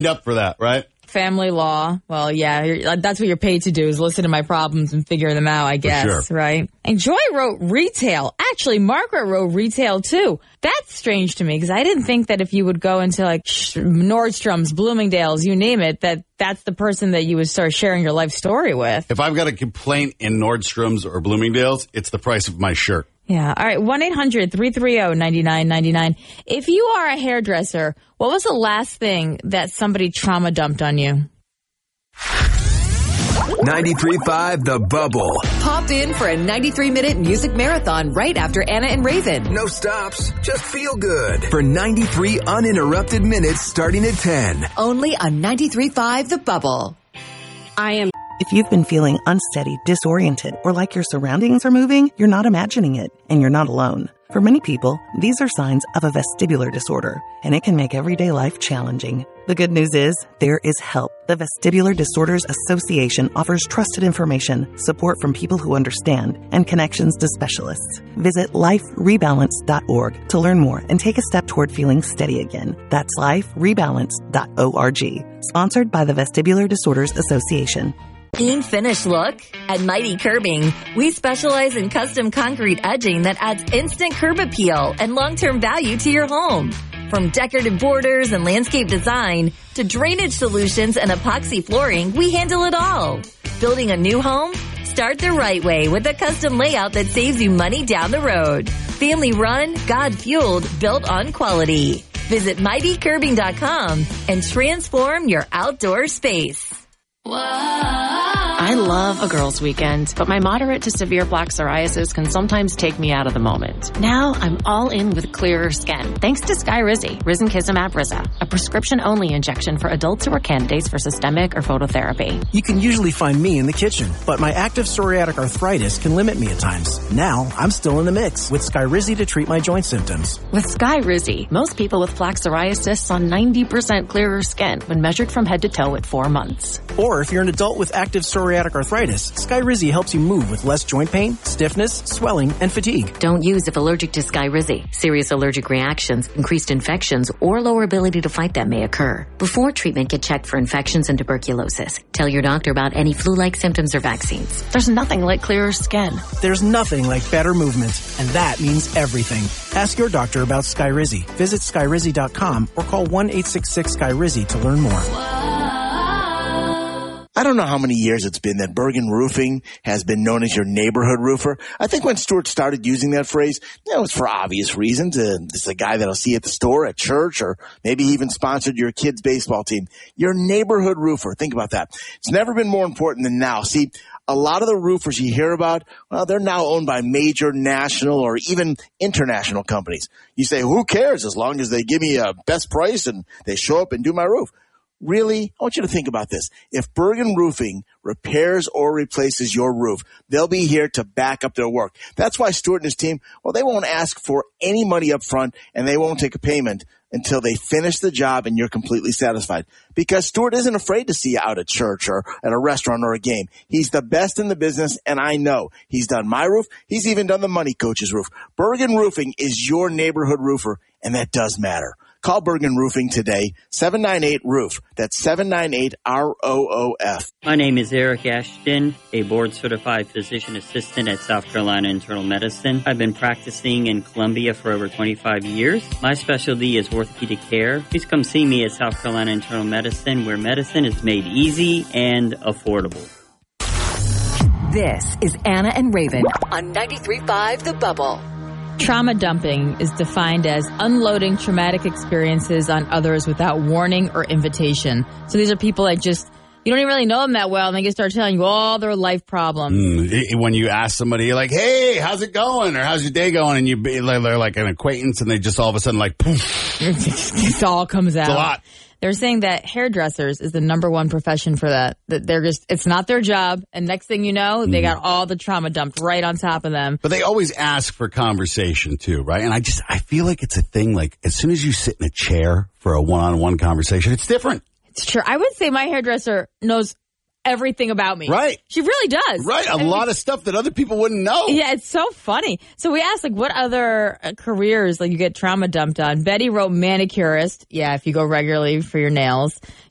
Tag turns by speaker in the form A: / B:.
A: up for that, right?
B: Family law. Well, yeah, that's what you're paid to do is listen to my problems and figure them out, I guess,
A: sure.
B: Right? And Joy wrote retail. Actually, Margaret wrote retail, too. That's strange to me because I didn't think that if you would go into like Nordstrom's, Bloomingdale's, you name it, that's the person that you would start sharing your life story with.
A: If I've got a complaint in Nordstrom's or Bloomingdale's, it's the price of my shirt.
B: Yeah. All right. 1-800-330-9999. If you are a hairdresser, what was the last thing that somebody trauma dumped on you?
C: 93.5 The Bubble.
D: Popped in for a 93-minute music marathon right after Anna and Raven.
C: No stops, just feel good. For 93 uninterrupted minutes starting at 10.
D: Only on 93.5 The Bubble.
E: If you've been feeling unsteady, disoriented, or like your surroundings are moving, you're not imagining it, and you're not alone. For many people, these are signs of a vestibular disorder, and it can make everyday life challenging. The good news is, there is help. The Vestibular Disorders Association offers trusted information, support from people who understand, and connections to specialists. Visit liferebalance.org to learn more and take a step toward feeling steady again. That's liferebalance.org. Sponsored by the Vestibular Disorders Association.
F: Clean finish look? At Mighty Curbing, we specialize in custom concrete edging that adds instant curb appeal and long-term value to your home. From decorative borders and landscape design to drainage solutions and epoxy flooring, we handle it all. Building a new home? Start the right way with a custom layout that saves you money down the road. Family run, God fueled, built on quality. Visit mightycurbing.com and transform your outdoor space.
G: I love a girls' weekend, but my moderate to severe plaque psoriasis can sometimes take me out of the moment. Now I'm all in with clearer skin, thanks to Skyrizi, Risankizumab Riza, a prescription-only injection for adults who are candidates for systemic or phototherapy.
H: You can usually find me in the kitchen, but my active psoriatic arthritis can limit me at times. Now I'm still in the mix with Skyrizi to treat my joint symptoms.
G: With Skyrizi, most people with plaque psoriasis saw 90% clearer skin when measured from head to toe at 4 months.
H: Or if you're an adult with active psoriatic arthritis, Skyrizi helps you move with less joint pain, stiffness, swelling, and fatigue.
I: Don't use if allergic to Skyrizi. Serious allergic reactions, increased infections, or lower ability to fight them may occur. Before treatment, get checked for infections and tuberculosis. Tell your doctor about any flu-like symptoms or vaccines.
G: There's nothing like clearer skin.
H: There's nothing like better movement, and that means everything. Ask your doctor about Skyrizi. Visit Skyrizi.com or call 1-866-SKYRIZI to learn more.
J: I don't know how many years it's been that Bergen Roofing has been known as your neighborhood roofer. I think when Stuart started using that phrase, it was for obvious reasons. It's a guy that'll see you at the store, at church, or maybe even sponsored your kid's baseball team. Your neighborhood roofer. Think about that. It's never been more important than now. See, a lot of the roofers you hear about, well, they're now owned by major national or even international companies. You say, who cares as long as they give me a best price and they show up and do my roof? Really? I want you to think about this. If Bergen Roofing repairs or replaces your roof, they'll be here to back up their work. That's why Stuart and his team, well, they won't ask for any money up front and they won't take a payment until they finish the job and you're completely satisfied. Because Stuart isn't afraid to see you out at church or at a restaurant or a game. He's the best in the business, and I know. He's done my roof. He's even done the Money Coach's roof. Bergen Roofing is your neighborhood roofer, and that does matter. Call Bergen Roofing today, 798-ROOF. That's 798-ROOF.
K: My name is Eric Ashton, a board-certified physician assistant at South Carolina Internal Medicine. I've been practicing in Columbia for over 25 years. My specialty is orthopedic care. Please come see me at South Carolina Internal Medicine, where medicine is made easy and affordable.
D: This is Anna and Raven on 93.5 The Bubble.
B: Trauma dumping is defined as unloading traumatic experiences on others without warning or invitation. So these are people that just, you don't even really know them that well, and they just start telling you all their life problems.
A: When you ask somebody, you're like, hey, how's it going? Or how's your day going? And they're like an acquaintance, and they just all of a sudden like, poof.
B: It all comes out.
A: It's a lot.
B: They're saying that hairdressers is the number one profession for that. That they're just, it's not their job. And next thing you know, they got all the trauma dumped right on top of them.
A: But they always ask for conversation too, right? And I feel like it's a thing, like as soon as you sit in a chair for a one-on-one conversation, it's different.
B: It's true. I would say my hairdresser knows everything about me.
A: Right.
B: She really does.
A: Right. A lot of stuff that other people wouldn't know.
B: Yeah, it's so funny. So we asked, like, what other careers, like, you get trauma dumped on? Betty wrote manicurist. Yeah, if you go regularly for your nails.